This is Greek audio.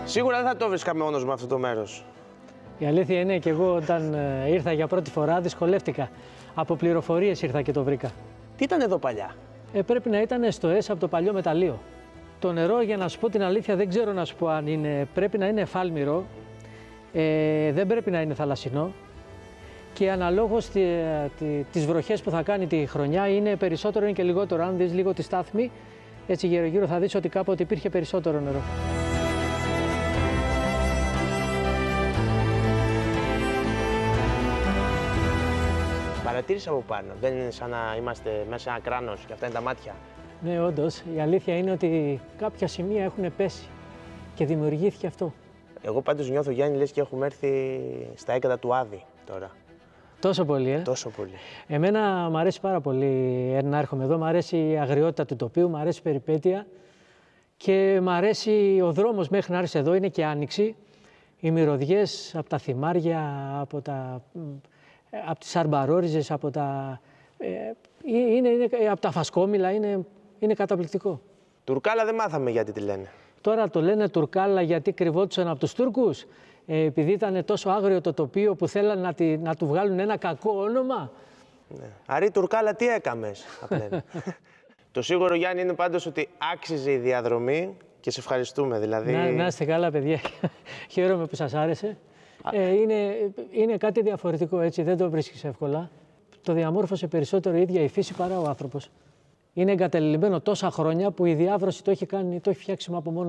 Σίγουρα δεν θα το βρίσκα μόνος με αυτό το μέρος. Η αλήθεια είναι και εγώ όταν ήρθα για πρώτη φορά δυσκολεύτηκα. Από πληροφορίες ήρθα και το βρήκα. Τι ήταν εδώ παλιά? Πρέπει να ήταν στο ΕΣ από το παλιό μεταλλείο. Το νερό, για να σου πω την αλήθεια, δεν ξέρω να σου πω αν είναι. Πρέπει να είναι εφάλμυρο, δεν πρέπει να είναι θαλασσινό. Και αναλόγως τις βροχές που θα κάνει τη χρονιά είναι περισσότερο ή και λιγότερο. Αν δεις λίγο τη στάθμη, έτσι γύρω-γύρω θα δεις ότι κάποτε υπήρχε περισσότερο νερό. Παρατήρησα από πάνω. Δεν είναι σαν να είμαστε μέσα σε ένα κράνος και αυτά είναι τα μάτια. Ναι, όντως. Η αλήθεια είναι ότι κάποια σημεία έχουν πέσει και δημιουργήθηκε αυτό. Εγώ πάντως νιώθω, Γιάννη, λες και έχουμε έρθει στα έκατα του Άδη τώρα. Τόσο πολύ, Τόσο πολύ. Εμένα μου αρέσει πάρα πολύ να έρχομαι εδώ. Μ' αρέσει η αγριότητα του τοπίου, μ' αρέσει η περιπέτεια και μ' αρέσει ο δρόμος μέχρι να έρθει εδώ. Είναι και άνοιξη. Οι μυρωδιές από τα θυμάρια, από τις αρμπαρόριζες, από τα φασκόμηλα, είναι καταπληκτικό. Τουρκάλα δεν μάθαμε γιατί τη λένε. Τώρα το λένε Τουρκάλα γιατί κρυβόντουσαν από τους Τούρκους, επειδή ήταν τόσο άγριο το τοπίο που θέλαν να του βγάλουν ένα κακό όνομα. Ναι. Αρή Τουρκάλα, τι έκαμες, θα λένε. Το σίγουρο, Γιάννη, είναι πάντως ότι άξιζε η διαδρομή και σε ευχαριστούμε. Δηλαδή... Να είστε καλά, παιδιά. Χαίρομαι που σας άρεσε. Είναι κάτι διαφορετικό, έτσι, δεν το βρίσκεις εύκολα. Το διαμόρφωσε περισσότερο η ίδια η φύση παρά ο άνθρωπος. Είναι εγκαταλειμμένο τόσα χρόνια που η διάβρωση το έχει φτιάξει από μόνο.